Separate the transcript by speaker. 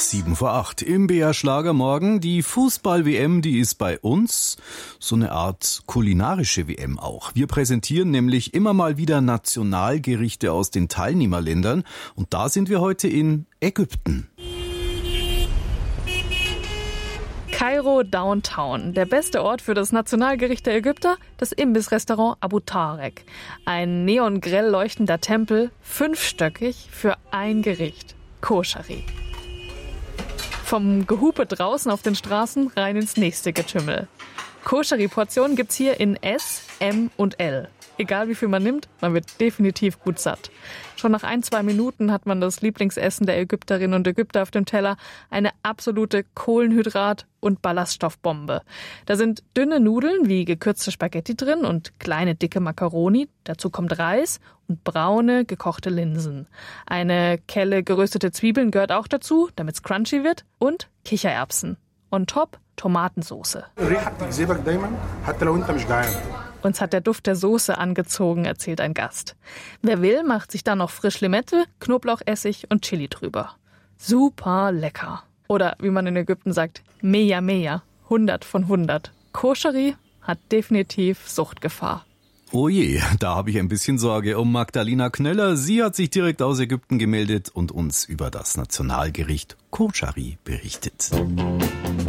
Speaker 1: 7:08 im BR Schlagermorgen. Die Fußball-WM, die ist bei uns so eine Art kulinarische WM auch. Wir präsentieren nämlich immer mal wieder Nationalgerichte aus den Teilnehmerländern. Und da sind wir heute in Ägypten.
Speaker 2: Kairo Downtown, der beste Ort für das Nationalgericht der Ägypter, das Imbissrestaurant Abu Tarek. Ein neongrell leuchtender Tempel, 5-stöckig für ein Gericht, Koschari. Vom Gehupe draußen auf den Straßen rein ins nächste Getümmel. Koschari-Portionen gibt's hier in S, M und L. Egal wie viel man nimmt, man wird definitiv gut satt. Schon nach 1-2 Minuten hat man das Lieblingsessen der Ägypterinnen und Ägypter auf dem Teller, eine absolute Kohlenhydrat- und Ballaststoffbombe. Da sind dünne Nudeln wie gekürzte Spaghetti drin und kleine dicke Macaroni. Dazu kommt Reis und braune gekochte Linsen. Eine Kelle geröstete Zwiebeln gehört auch dazu, damit es crunchy wird, und Kichererbsen. On top Tomatensoße. Uns hat der Duft der Soße angezogen, erzählt ein Gast. Wer will, macht sich dann noch frisch Limette, Knoblauchessig und Chili drüber. Super lecker. Oder wie man in Ägypten sagt, Meja Meja, 100 von 100. Koschari hat definitiv Suchtgefahr.
Speaker 1: Oh je, da habe ich ein bisschen Sorge um Magdalena Knöller. Sie hat sich direkt aus Ägypten gemeldet und uns über das Nationalgericht Koschari berichtet.